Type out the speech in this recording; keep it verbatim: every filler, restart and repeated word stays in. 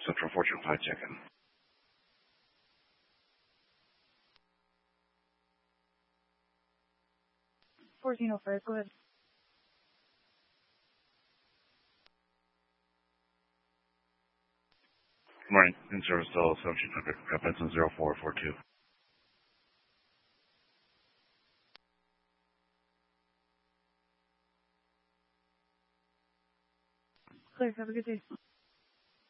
Central Fortune Flight check-in. fourteen oh five, go ahead. Good morning. In service to seventeen hundred. Benson zero four four two. Clear, have a good day.